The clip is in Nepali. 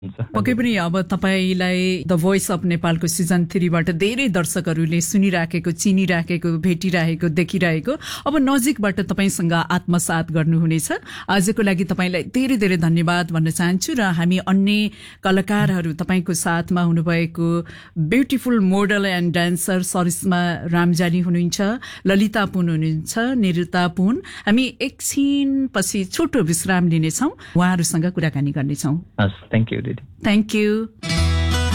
पक्कै पनि अब तपाईलाई द भोइस अफ नेपालको सिजन 3 बाट धेरै दर्शकहरूले सुनिराखेको, चिनिराखेको, भेटिरहेको, देखिरहेको अब नजिकबाट तपाईसँग आत्मसात गर्नुहुनेछ। आजको लागि तपाईलाई धेरै धेरै धन्यवाद भन्न चाहन्छु र हामी अन्य कलाकारहरू तपाईको साथमा हुनुभएको beautiful model and dancer सरिस्मा Ramjani हुनुहुन्छ, ललिता पुन हुनुहुन्छ, निरुता पुन। हामी एकछिन पछि छोटो विश्राम लिनेछौँ, उहाँहरूसँग कुराकानी गर्नेछौँ। थ्याङ्क यू दिदी। Thank you.